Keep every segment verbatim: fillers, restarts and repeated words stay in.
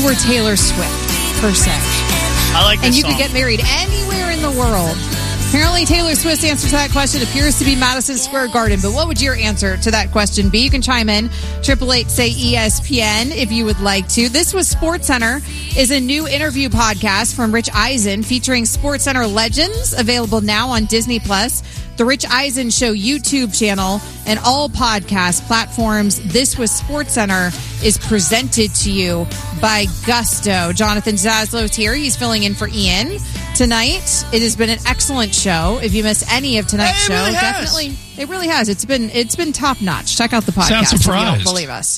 you were Taylor Swift, per se. I like this And you song. could get married anywhere in the world. Apparently, Taylor Swift's answer to that question appears to be Madison Square Garden. But what would your answer to that question be? You can chime in. triple eight say E S P N if you would like to. This was SportsCenter is a new interview podcast from Rich Eisen featuring SportsCenter legends, available now on Disney Plus, the Rich Eisen Show YouTube channel, and all podcast platforms. This was SportsCenter is presented to you by Gusto. Jonathan Zaslow's here. He's filling in for Ian tonight. It has been an excellent show. If you missed any of tonight's It show, really has. definitely it really has. It's been it's been top notch. Check out the podcast. Sound if you surprised. don't believe us.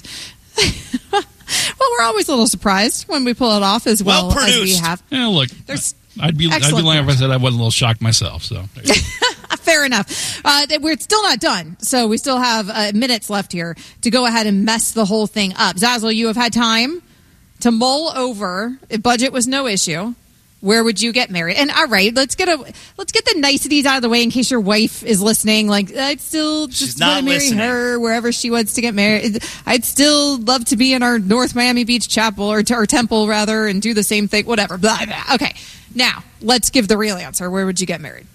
Well, we're always a little surprised when we pull it off as well, Well as we produced. have. Yeah, look, There's I'd be I'd be excellent lying if I said I wasn't a little shocked myself. So there you go. Fair enough. Uh, that we're still not done, so we still have uh, minutes left here to go ahead and mess the whole thing up. Zazzle, you have had time to mull over. If budget was no issue, where would you get married? And all right, let's get a let's get the niceties out of the way in case your wife is listening. Like, I'd still She's just not want to marry listening. her wherever she wants to get married. I'd still love to be in our North Miami Beach chapel or, or temple rather, and do the same thing. Whatever. Blah, blah. Okay, now let's give the real answer. Where would you get married?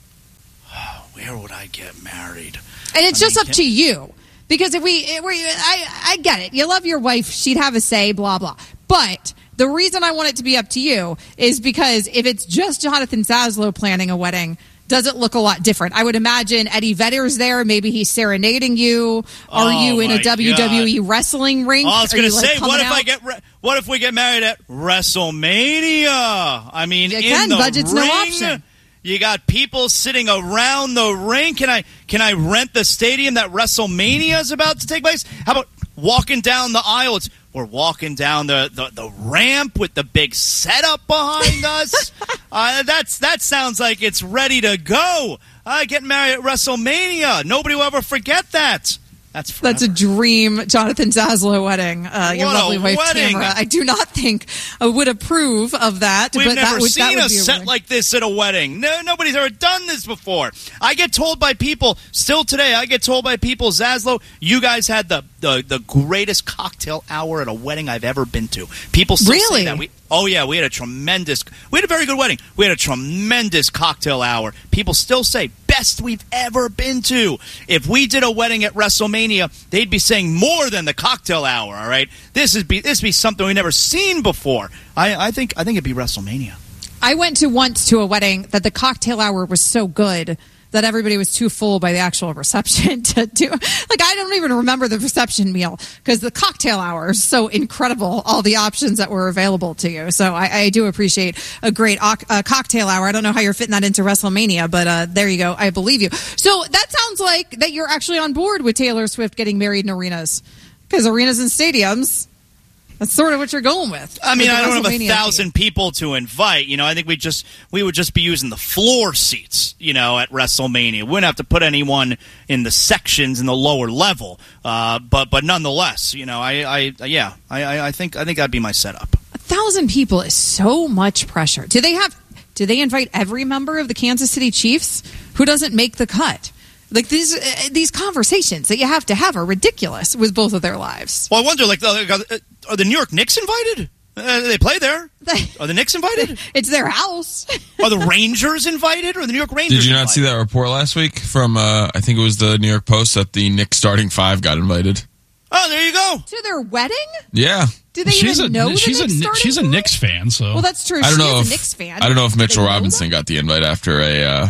Where would I get married? And it's I just mean, up to you. Because if we, if we I, I get it. You love your wife. She'd have a say, blah, blah. But the reason I want it to be up to you is because if it's just Jonathan Zaslow planning a wedding, does it look a lot different? I would imagine Eddie Vedder's there. Maybe he's serenading you. Are Oh, you in a my W W E God. wrestling ring? Oh, I was Are going to you, like, say, what coming if I out? get re- what if we get married at WrestleMania? I mean, You in can. the Budget's ring, no option. You got people sitting around the ring. Can I can I rent the stadium that WrestleMania is about to take place? How about walking down the aisle? It's, we're walking down the, the, the ramp with the big setup behind us. uh, that's that sounds like it's ready to go. Uh, getting married at WrestleMania. Nobody will ever forget that. That's forever. That's a dream Jonathan Zaslow wedding. Uh, your What a lovely wife, wedding. Tamara. I do not think uh, would approve of that. We've but never that would, that seen would a be set wedding. like this at a wedding. No, nobody's ever done this before. I get told by people, still today, I get told by people, Zaslow, you guys had the, the, the greatest cocktail hour at a wedding I've ever been to. People still Really? say that. We, oh, yeah, we had a tremendous, we had a very good wedding. We had a tremendous cocktail hour. People still say, best we've ever been to. If we did a wedding at WrestleMania, they'd be saying more than the cocktail hour, all right? This is be this be something we've never seen before. I, I think I think it'd be WrestleMania. I went to once to a wedding that the cocktail hour was so good that everybody was too full by the actual reception to do. Like, I don't even remember the reception meal because the cocktail hour is so incredible, all the options that were available to you. So I, I do appreciate a great uh, cocktail hour. I don't know how you're fitting that into WrestleMania, but uh, there you go. I believe you. So that sounds like that you're actually on board with Taylor Swift getting married in arenas, because arenas and stadiums, that's sort of what you're going with. I mean, with the I don't have a WrestleMania thousand theme. people to invite. You know, I think we just we would just be using the floor seats. You know, at WrestleMania, we wouldn't have to put anyone in the sections in the lower level. Uh, but but nonetheless, you know, I, I yeah, I, I- I think I think that'd be my setup. A thousand people is so much pressure. Do they have? Do they invite every member of the Kansas City Chiefs who doesn't make the cut? Like, these uh, these conversations that you have to have are ridiculous with both of their lives. Well, I wonder, like, uh, are the New York Knicks invited? Uh, they play there. Are the Knicks invited? It's their house. Are the Rangers invited? Or the New York Rangers? Did you not invited? see that report last week from, uh, I think it was the New York Post, that the Knicks starting five got invited? Oh, there you go. To their wedding? Yeah. Do they she's even a know the she's Knicks a starting she's a five? Knicks fan. So Well, that's true. I don't she know is if a Knicks fan. I don't know if Do they Mitchell know Robinson that? got the invite after a uh,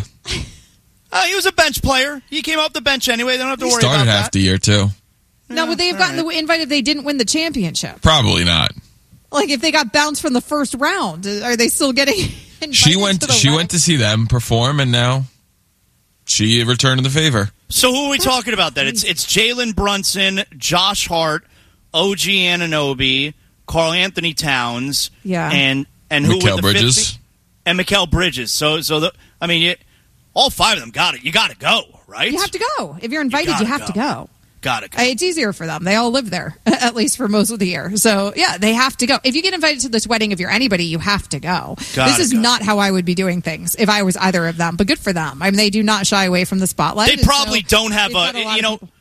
Uh, he was a bench player. He came off the bench anyway. They don't have to he worry started about half that. the year too. Now, would they have all gotten right. the invite if they didn't win the championship? Probably not. Like, if they got bounced from the first round, are they still getting invited She went to the she wedding? went to see them perform, and now she returned the favor. So who are we talking about then? It's it's Jalen Brunson, Josh Hart, O G Anunoby, Karl Anthony Towns, Yeah. and and who Mikal would the Bridges. fifth be? And Mikal Bridges. So so the I mean, you, all five of them got it. You got to go, right? You have to go. If you're invited, you, gotta have go. to go. Got it. Uh, It's easier for them. They all live there, at least for most of the year. So, yeah, they have to go. If you get invited to this wedding, if you're anybody, you have to go. Gotta this is go. not how I would be doing things if I was either of them, but good for them. I mean, they do not shy away from the spotlight. They and probably so don't have they've got a, lot you of know. people-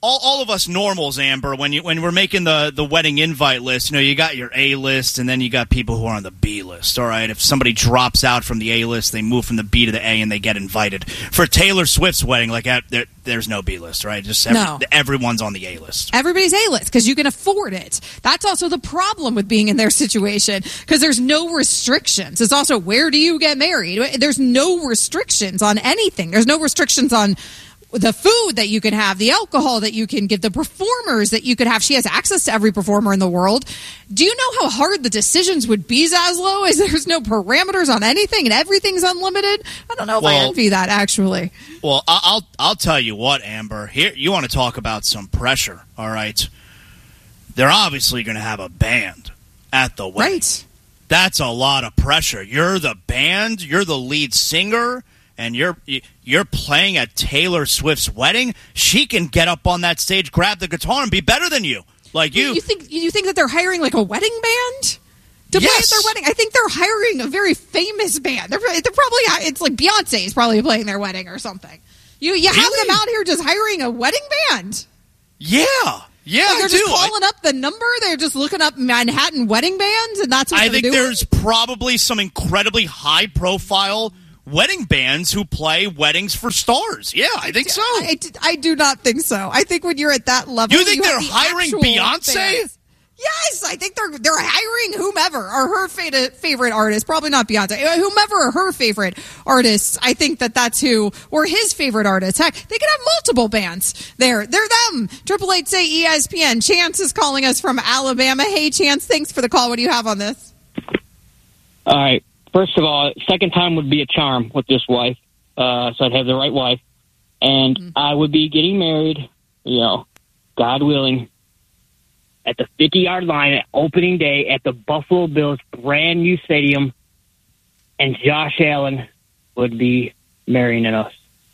all, all of us normals, Amber, when you when we're making the, the wedding invite list, you know, you got your A list, and then you got people who are on the B list. All right, if somebody drops out from the A list, they move from the B to the A, and they get invited. For Taylor Swift's wedding, like there, there's no B list, right? Just every, no. everyone's on the A list. Everybody's A list because you can afford it. That's also the problem with being in their situation because there's no restrictions. It's also where do you get married? There's no restrictions on anything. There's no restrictions on the food that you can have, the alcohol that you can give, the performers that you could have. She has access to every performer in the world. Do you know how hard the decisions would be, Zaslow? Is there's no parameters on anything and everything's unlimited? I don't know if well, I envy that, actually. Well, I'll I'll tell you what, Amber. Here, you want to talk about some pressure, all right? They're obviously going to have a band at the wedding. Right. That's a lot of pressure. You're the band. You're the lead singer. And you're you're playing at Taylor Swift's wedding. She can get up on that stage, grab the guitar, and be better than you. Like you, you think you think that they're hiring like a wedding band to yes. play at their wedding? I think they're hiring a very famous band. They're, they're probably it's like Beyonce is probably playing their wedding or something. You you have really? them out here just hiring a wedding band. Yeah. Yeah, like they're I just do. calling I, up the number. They're just looking up Manhattan wedding bands, and that's what I they're think doing? There's probably some incredibly high profile wedding bands who play weddings for stars. Yeah, I think so. I, I, I do not think so. I think when you're at that level, you think you they're the hiring Beyonce? Fans. Yes, I think they're they're hiring whomever or her fa- favorite artist. Probably not Beyonce. Whomever are her favorite artists. I think that that's who or his favorite artist. Heck, they could have multiple bands there. They're them. Triple Eight say E S P N. Chance is calling us from Alabama. Hey, Chance. Thanks for the call. What do you have on this? All right. First of all, second time would be a charm with this wife. Uh, so I'd have the right wife. And mm-hmm. I would be getting married, you know, God willing, at the fifty-yard line at opening day at the Buffalo Bills brand new stadium. And Josh Allen would be marrying us.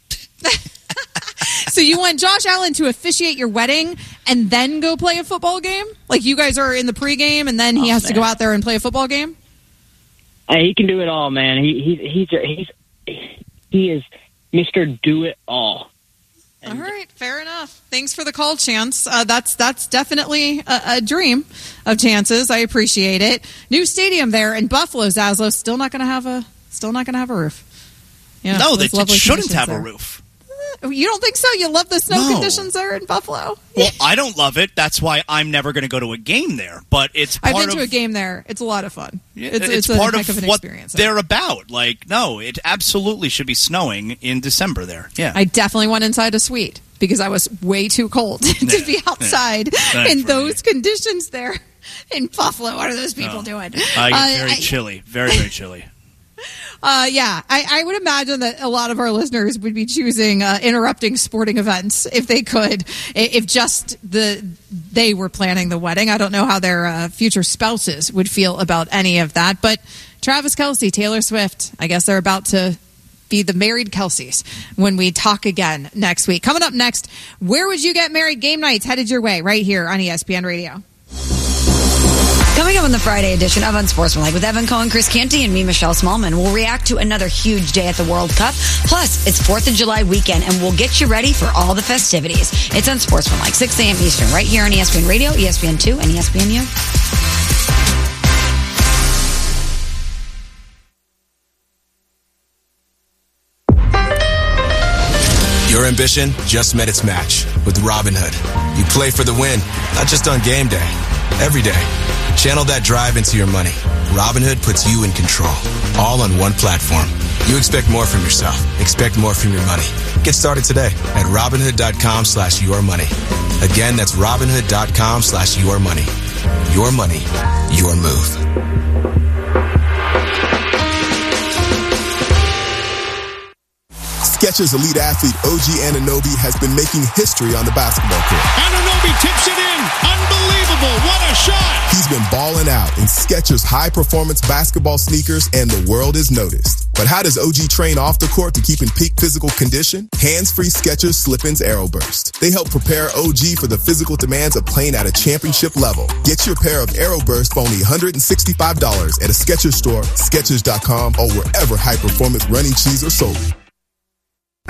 So you want Josh Allen to officiate your wedding and then go play a football game? Like you guys are in the pregame and then he oh, has man. to go out there and play a football game? Hey, he can do it all, man. He he he's he's he is Mister Do It All. And all right, fair enough. Thanks for the call, Chance. Uh, that's that's definitely a, a dream of Chance's. I appreciate it. New stadium there in Buffalo, Zaslow. Still not going to have a still not going to have a roof. Yeah, no, they shouldn't have there. a roof. You don't think so? You love the snow no. conditions there in Buffalo? Well, I don't love it. That's why I'm never going to go to a game there. But it's part I've been of, to a game there. It's a lot of fun. Yeah, it's it's, it's part a of, heck of an what experience. They're about. Like, no, it absolutely should be snowing in December there. Yeah, I definitely went inside a suite because I was way too cold to yeah, be outside yeah. in those me. conditions there in Buffalo. What are those people oh. doing? I get uh, very I, chilly. Very, very chilly. Uh, yeah, I, I would imagine that a lot of our listeners would be choosing uh, interrupting sporting events if they could, if just the they were planning the wedding. I don't know how their uh, future spouses would feel about any of that. But Travis Kelce, Taylor Swift, I guess they're about to be the married Kelce's when we talk again next week. Coming up next, where would you get married? Game nights headed your way right here on E S P N Radio. Coming up on the Friday edition of Unsportsmanlike with Evan Cohen, Chris Canty, and me, Michelle Smallman, we'll react to another huge day at the World Cup. Plus, it's fourth of July weekend, and we'll get you ready for all the festivities. It's Unsportsmanlike, six a.m. Eastern, right here on E S P N Radio, E S P N two, and E S P N U. Your ambition just met its match with Robinhood. You play for the win, not just on game day, every day. Channel that drive into your money. Robinhood puts you in control, all on one platform. You expect more from yourself. Expect more from your money. Get started today at Robinhood.com slash your money. Again, that's Robinhood.com slash your money. Your money, your move. Skechers elite athlete O G Anunoby has been making history on the basketball court. Anunoby tips it in. Unbelievable. What a shot. He's been balling out in Skechers high-performance basketball sneakers, and the world is noticed. But how does O G train off the court to keep in peak physical condition? Hands-free Skechers Slip-ins Aeroburst. They help prepare O G for the physical demands of playing at a championship level. Get your pair of Aeroburst for only one hundred sixty-five dollars at a Skechers store, Skechers dot com, or wherever high-performance running shoes are sold.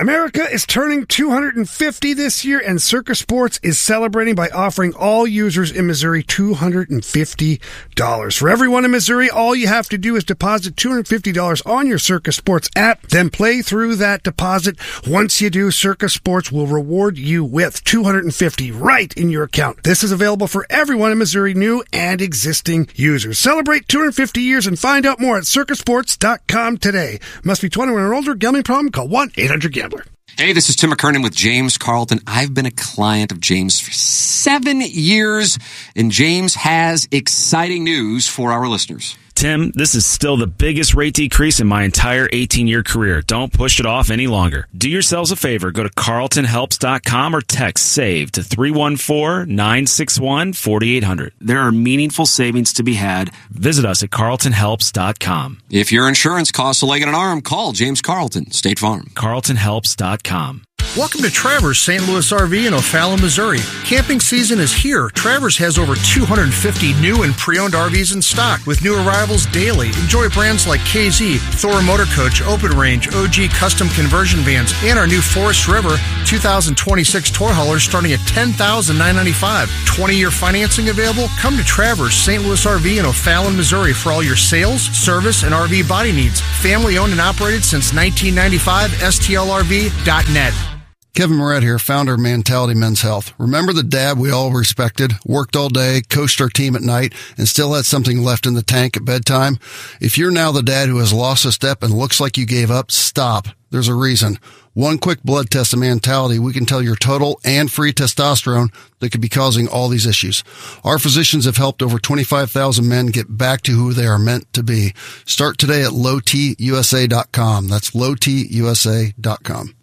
America is turning two hundred fifty this year, and Circa Sports is celebrating by offering all users in Missouri two hundred fifty dollars. For everyone in Missouri, all you have to do is deposit two hundred fifty dollars on your Circa Sports app, then play through that deposit. Once you do, Circa Sports will reward you with two hundred fifty dollars right in your account. This is available for everyone in Missouri, new and existing users. Celebrate two hundred fifty years and find out more at circa sports dot com today. Must be twenty-one or older. Gambling problem? Call one eight hundred gambler. Hey, this is Tim McKernan with James Carlton. I've been a client of James for seven years, and James has exciting news for our listeners. Tim, this is still the biggest rate decrease in my entire eighteen-year career. Don't push it off any longer. Do yourselves a favor. Go to carlton helps dot com or text SAVE to three one four, nine six one, four eight zero zero. There are meaningful savings to be had. Visit us at carlton helps dot com. If your insurance costs a leg and an arm, call James Carlton, State Farm. carlton helps dot com. Welcome to Travers Saint Louis R V in O'Fallon, Missouri. Camping season is here. Travers has over two hundred fifty new and pre-owned R Vs in stock with new arrivals daily. Enjoy brands like K Z, Thor Motor Coach, Open Range, O G Custom Conversion Vans, and our new Forest River two thousand twenty-six toy haulers starting at ten thousand nine hundred ninety-five dollars. twenty-year financing available? Come to Travers Saint Louis R V in O'Fallon, Missouri for all your sales, service, and R V body needs. Family owned and operated since nineteen ninety-five. S T L R V dot net. Kevin Moret here, founder of Mentality Men's Health. Remember the dad we all respected, worked all day, coached our team at night, and still had something left in the tank at bedtime? If you're now the dad who has lost a step and looks like you gave up, stop. There's a reason. One quick blood test of Mentality, we can tell your total and free testosterone that could be causing all these issues. Our physicians have helped over twenty-five thousand men get back to who they are meant to be. Start today at low t u s a dot com. That's low t u s a dot com.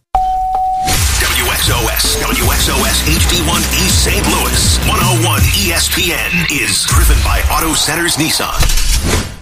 W X O S, W X O S H D one East Saint Louis, one oh one E S P N is driven by Auto Centers Nissan.